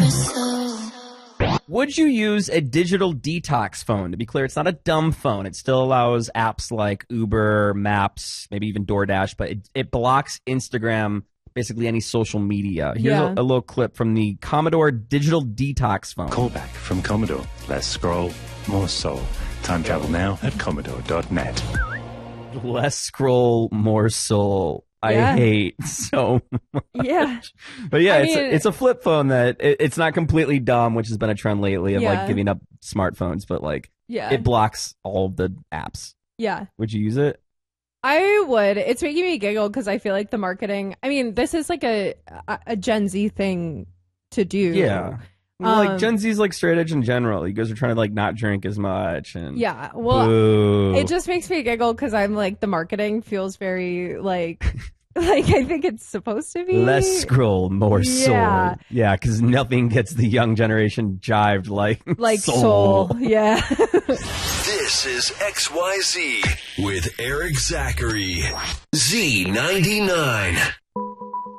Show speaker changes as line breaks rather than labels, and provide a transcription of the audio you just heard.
Would you use a digital detox phone? To be clear, it's not a dumb phone. It still allows apps like Uber, Maps, maybe even DoorDash, but it blocks Instagram, basically any social media. Here's a little clip from the Commodore Digital Detox phone.
Callback from Commodore. Less scroll, more soul. Time travel now at Commodore.net.
Less scroll, more soul. I hate so much.
Yeah.
But yeah, it's a flip phone that it's not completely dumb, which has been a trend lately of like giving up smartphones, but like it blocks all of the apps.
Yeah.
Would you use it?
I would. It's making me giggle because I feel like the marketing, I mean, this is like a Gen Z thing to do.
Yeah. Like Gen Z's like straight edge in general. You guys are trying to like not drink as much and
it just makes me giggle because I'm like the marketing feels very like like I think it's supposed to be
less scroll, more soul. Yeah, because nothing gets the young generation jived like
soul. Yeah.
This is XYZ with Eric Zachary. Z99.